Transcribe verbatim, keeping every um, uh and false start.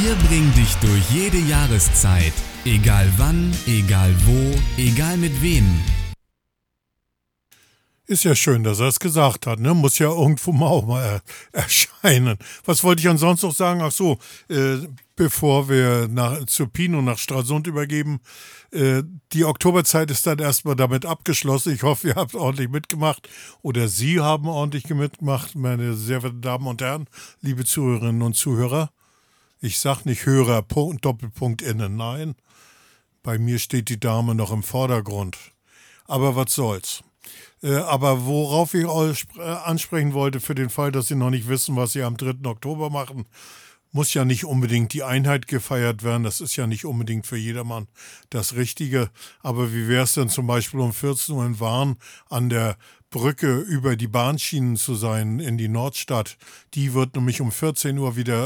Wir bringen dich durch jede Jahreszeit. Egal wann, egal wo, egal mit wem. Ist ja schön, dass er es gesagt hat, ne? Muss ja irgendwo mal auch mal er, erscheinen. Was wollte ich ansonsten noch sagen? Ach so, äh, bevor wir nach, zu Pino nach Stralsund übergeben, äh, die Oktoberzeit ist dann erstmal damit abgeschlossen. Ich hoffe, ihr habt ordentlich mitgemacht oder Sie haben ordentlich mitgemacht, meine sehr verehrten Damen und Herren, liebe Zuhörerinnen und Zuhörer. Ich sag nicht Hörer, Punkt, Doppelpunkt innen, nein. Bei mir steht die Dame noch im Vordergrund. Aber was soll's. Äh, aber worauf ich euch äh, ansprechen wollte, für den Fall, dass Sie noch nicht wissen, was Sie am dritten Oktober machen, muss ja nicht unbedingt die Einheit gefeiert werden. Das ist ja nicht unbedingt für jedermann das Richtige. Aber wie wäre es denn zum Beispiel um vierzehn Uhr in Warn an der Brücke über die Bahnschienen zu sein in die Nordstadt? Die wird nämlich um vierzehn Uhr wieder